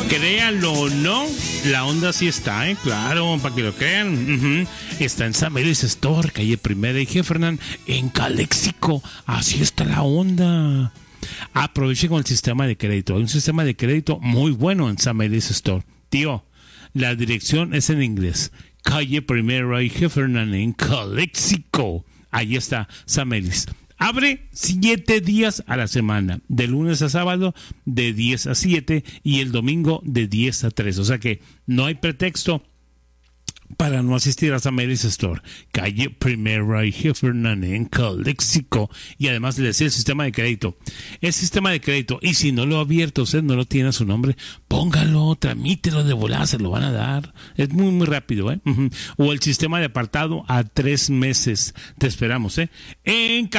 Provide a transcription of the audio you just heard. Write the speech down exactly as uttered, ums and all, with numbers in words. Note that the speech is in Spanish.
Créanlo o no, la onda sí está, ¿eh? Claro, para que lo crean. Uh-huh. Está en Samelis Store, calle Primera y Heffernan, en Calexico. Así está la onda. Aproveche con el sistema de crédito. Hay un sistema de crédito muy bueno en Samelis Store. Tío, la dirección es en inglés. Calle Primera y Heffernan, en Calexico. Ahí está Samelis. Abre siete días a la semana, de lunes a sábado, de diez a siete, y el domingo de diez a tres. O sea que no hay pretexto para no asistir a Samelis Store, calle Primera y Heffernan, en Calexico. Y además le decía el sistema de crédito. El sistema de crédito, y si no lo ha abierto, usted no lo tiene a su nombre, póngalo, tramítelo de volada, se lo van a dar. Es muy, muy rápido, ¿eh? Uh-huh. O el sistema de apartado a tres meses. Te esperamos, ¿eh? En